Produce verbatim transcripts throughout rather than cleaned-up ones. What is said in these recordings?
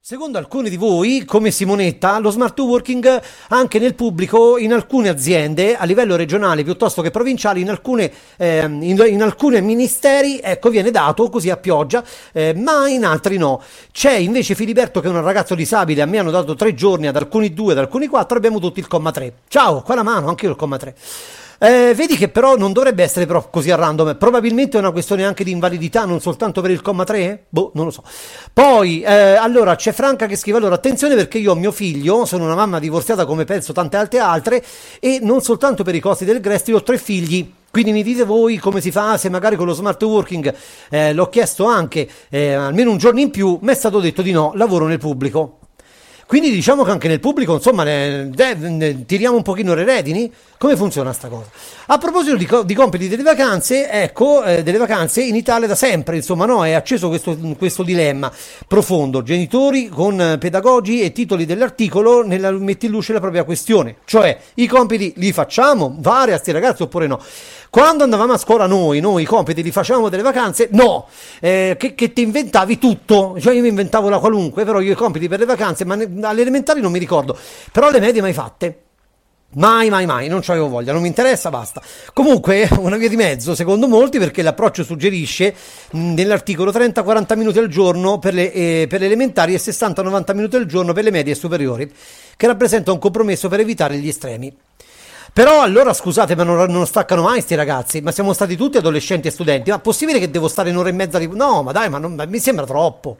Secondo alcuni di voi, come Simonetta, lo smart working anche nel pubblico in alcune aziende a livello regionale piuttosto che provinciali, in alcune, eh, in, in alcuni ministeri, ecco, viene dato così a pioggia, eh, ma in altri no. C'è invece Filiberto, che è un ragazzo disabile, a me hanno dato tre giorni, ad alcuni due, ad alcuni quattro, abbiamo tutti il comma tre. Ciao, qua la mano, anche io il comma tre. Eh, vedi che però non dovrebbe essere però così a random, probabilmente è una questione anche di invalidità, non soltanto per il comma tre? Boh, non lo so. Poi, eh, allora, c'è Franca che scrive, allora, attenzione perché io ho mio figlio, sono una mamma divorziata come penso tante altre altre, e non soltanto per i costi del Gresti, ho tre figli. Quindi mi dite voi come si fa, se magari con lo smart working, eh, l'ho chiesto anche eh, almeno un giorno in più, mi è stato detto di no, lavoro nel pubblico. Quindi diciamo che anche nel pubblico, insomma, ne, ne, ne, tiriamo un pochino le redini. Come funziona sta cosa? A proposito di, di compiti delle vacanze, ecco, eh, delle vacanze in Italia da sempre, insomma, no, è acceso questo, questo dilemma profondo. Genitori con pedagogi e titoli dell'articolo nella, metti in luce la propria questione. Cioè, i compiti li facciamo, vari a sti ragazzi oppure no? Quando andavamo a scuola noi, noi i compiti li facevamo delle vacanze? No, eh, che, che ti inventavi tutto, cioè io mi inventavo la qualunque, però io i compiti per le vacanze, ma ne, alle elementari non mi ricordo, però alle medie mai fatte. Mai, mai, mai, non c'avevo voglia, non mi interessa, basta. Comunque, una via di mezzo, secondo molti, perché l'approccio suggerisce mh, nell'articolo trenta quaranta minuti al giorno per le, eh, per le elementari e sessanta novanta minuti al giorno per le medie e superiori, che rappresenta un compromesso per evitare gli estremi. Però allora scusate, ma non, non staccano mai sti ragazzi, ma siamo stati tutti adolescenti e studenti, ma possibile che devo stare un'ora e mezza di... No, ma dai, ma, non, ma mi sembra troppo.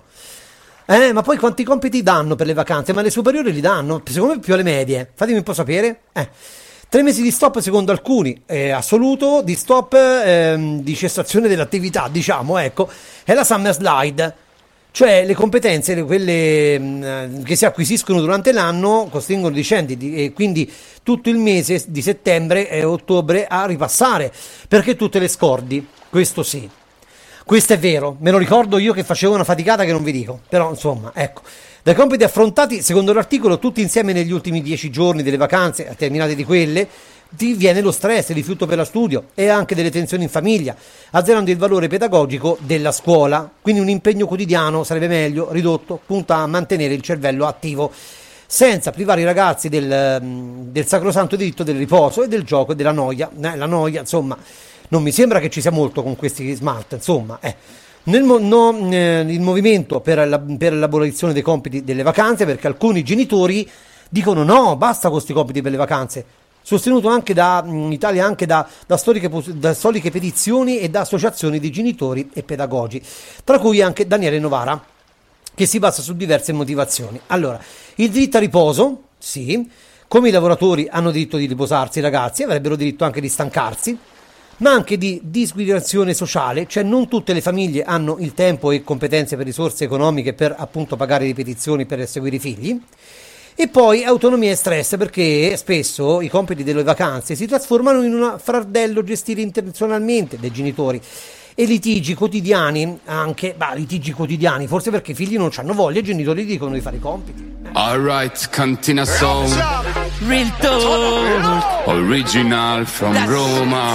Eh, ma poi quanti compiti danno per le vacanze? Ma le superiori li danno, secondo me più alle medie, fatemi un po' sapere. Eh, tre mesi di stop secondo alcuni, eh, assoluto, di stop, eh, di cessazione dell'attività, diciamo, ecco, è la Summer Slide. Cioè le competenze, quelle mh, che si acquisiscono durante l'anno, costringono i docenti di, e quindi tutto il mese di settembre e ottobre a ripassare, perché tu te le scordi, questo sì. Questo è vero, me lo ricordo io che facevo una faticata che non vi dico, però insomma, ecco. Dai compiti affrontati, secondo l'articolo, tutti insieme negli ultimi dieci giorni delle vacanze, a terminate di quelle, ti viene lo stress, il rifiuto per lo studio e anche delle tensioni in famiglia, azzerando il valore pedagogico della scuola. Quindi un impegno quotidiano sarebbe meglio, ridotto, punta a mantenere il cervello attivo, senza privare i ragazzi del, del sacrosanto diritto del riposo e del gioco e della noia. Eh, la noia, insomma, non mi sembra che ci sia molto con questi smart, insomma, eh. Nel mo- no, eh, il movimento per, la, per l'elaborazione dei compiti delle vacanze, perché alcuni genitori dicono no, basta con questi compiti per le vacanze, sostenuto anche da in Italia anche da, da, storiche, da storiche petizioni e da associazioni di genitori e pedagogi, tra cui anche Daniele Novara, che si basa su diverse motivazioni. Allora, il diritto a riposo, sì, come i lavoratori hanno diritto di riposarsi, i ragazzi avrebbero diritto anche di stancarsi, ma anche di disgregazione sociale, cioè non tutte le famiglie hanno il tempo e competenze per risorse economiche per appunto pagare ripetizioni per seguire i figli. E poi autonomia e stress, perché spesso i compiti delle vacanze si trasformano in un fardello gestire intenzionalmente dai genitori, e litigi quotidiani anche, bah, litigi quotidiani, forse perché i figli non hanno voglia e i genitori dicono di fare i compiti. Alright, Cantina Soul, Real Talk, Original from Roma.